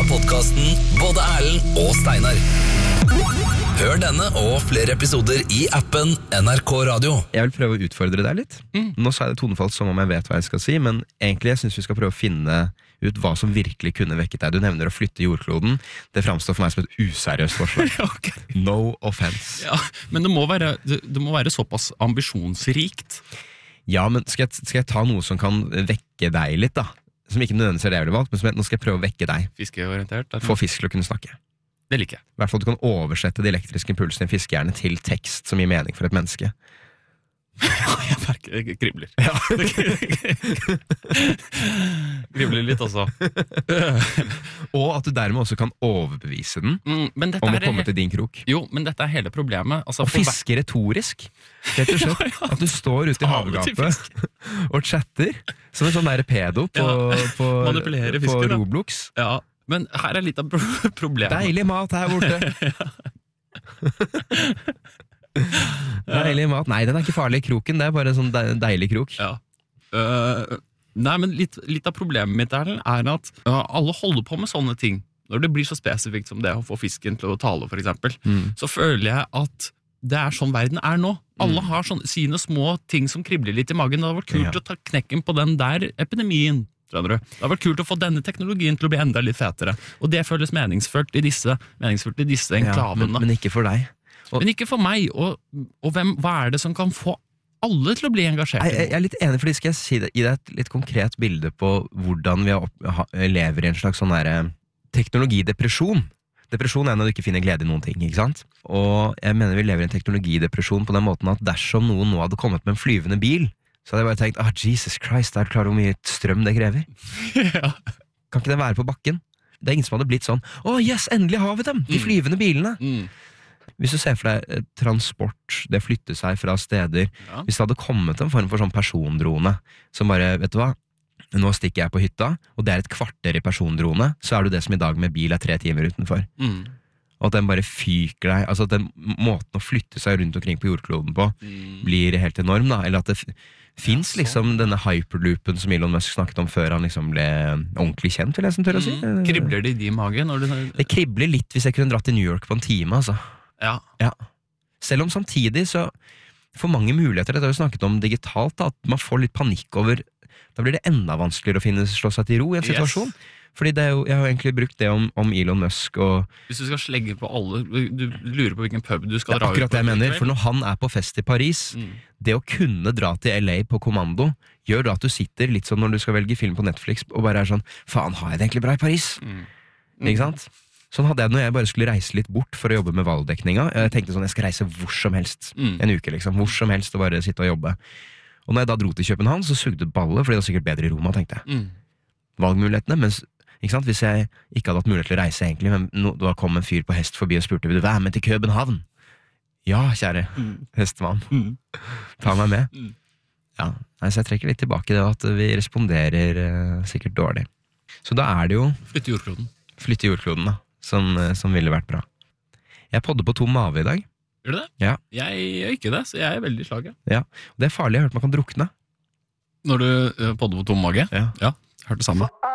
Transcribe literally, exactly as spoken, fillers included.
av podcasten Både Erlend og Steinar. Hør denne og flere episoder i appen N R K Radio. Jeg vil prøve å utfordre deg litt. Mm. Nå sa jeg det tonefalt som om jeg vet hva jeg skal si, men egentlig jeg synes vi skal prøve å finne ut hva som virkelig kunne vekket deg. Du nevner å flytte jordkloden. Det framstår for meg som et useriøst forslag. Okay. No offense. Ja, men det må være, det, det må være såpass ambisjonsrikt. Ja, men skal jeg, skal jeg ta noe som kan vekke deg litt da? Som ikke nødvendigvis er det jeg ville valgt, men som jeg, nå skal jeg prøve å vekke deg. Fiskeorientert. Få fisk til å kunne snakke. Det liker jeg. I hvert fall du kan oversette de elektriske impulsene i fiskehjernen til tekst som gir mening for et menneske. Ja, jeg merker det kribler. Ja. Kribler litt også. Og at du dermed også kan overbevise den Mm, men dette om å er komme til din krok. Jo, men dette er hele problemet. Altså, Og for hver- fiske retorisk. Rett og slett. Ja, ja. At du står ute i Tale til havgapet og chatter som en sånn der pedo på, Ja. på, Manipulerer på fisken, da. Roblox. Ja, men her er litt av pro- problemet. Deilig mat her borte. Deilig mat. Nei, den er ikke farlig. Kroken, det er bare en sånn de- deilig krok. Ja. Øh, nei, men litt, litt av problemet mitt er, er at øh, alle holder på med sånne ting. Når det blir så spesifikt som det å få fisken til å tale, for eksempel, Mm. så føler jeg at det er sånn verden er nå. Alle har sånn, sine små ting som kribler litt i magen. Det hadde vært kult Ja. å ta knekken på den der epidemien. Skjønner du? Det hadde vært kult å få denne teknologien til å bli enda litt fetere. Og det føles meningsfullt i disse, meningsfullt i disse Ja, enklavene. men, men ikke for deg. Men ikke for meg. Og, og hvem, hva er det som kan få alle til å bli engasjert? Jeg, jeg jeg er litt enig, fordi skal jeg si det, gi deg et litt konkret bilde på hvordan vi har opp, ha, lever i en slags sånn der teknologidepresjon. Depresjon er når du ikke finner glede i noen ting, ikke sant? Og jeg mener vi lever i en teknologidepresjon på den måten at dersom noen nå hadde kommet med en flyvende bil, så hadde jeg bare tenkt, ah, Jesus Christ, er du klar over hvor mye strøm det krever? Ja. Kan ikke det være på bakken? Det er ingen som hadde blitt sånn, åh, oh, yes, endelig har vi dem, de Mm. flyvende bilene. Mm. Hvis du ser for deg eh, transport, det flytter seg fra steder, Ja. hvis det hadde kommet en form for sånn persondrone, som bare, vet du hva, nå stikker jeg på hytta, og det er et kvarter i persondrone, så er du det som i dag med bil er tre timer utenfor. Mm. Og at den bare fyker deg, altså at den måten å flytte seg rundt omkring på jordkloden på, Mm. blir helt enorm da, eller at det f- finnes Ja, sånn. liksom denne hyperloopen som Elon Musk snakket om før han liksom ble ordentlig kjent, vil jeg som tør å si. Mm. Kribler det i din mage? Når du... Det kribler litt hvis jeg kunne dratt til New York på en time, altså. Ja. Ja. Selv om samtidig så for mange muligheter, dette har vi snakket om digitalt, da, at man får litt panikk over, da blir det enda vanskeligere å finne slå seg til ro i en Yes. situasjon. Fordi det er jo, jeg har jo egentlig brukt det om, om Elon Musk, og Hvis du skal slegge på alle, du lurer på hvilken pub du det skal er dra ut akkurat på det jeg mener. likevel. For når han er på fest i Paris, Mm. det å kunne dra til L A på kommando, gjør da at du sitter litt sånn når du skal velge film på Netflix, og bare er sånn, faen, har jeg det egentlig bra i Paris? Mm. Ikke sant? Sånn hadde jeg det når jeg bare skulle reise litt bort for å jobbe med valgdekninga. Jeg tenkte sånn, jeg skal reise hvor som helst. Mm. En uke liksom, hvor som helst og bare sitte og jobbe. Og når jeg da dro til København, så sugde ballet, fordi det var sikkert bedre i Roma, tenkte jeg. Mm. Valgmulighetene, mens ikke sant? Hvis jeg ikke hadde hatt mulighet til å reise egentlig, men no, da kom en fyr på hest forbi og spurte, vil du være med til København? Ja, kjære Mm. hestemann, Mm. ta meg med. Mm. Ja, nei, så jeg trekker litt tilbake det at vi responderer eh, sikkert dårlig. Så da er det jo Flytte jordkloden. flytte jordkloden da, som, eh, som ville vært bra. Jeg podder på tom mave i dag. Gjør du det? Ja. Jeg gjør ikke det, så jeg er veldig i slaget. Ja, og det er farlig, jeg har hørt man kan drukne. Når du uh, podder på tom mage? Ja. Ja, hørte det samme.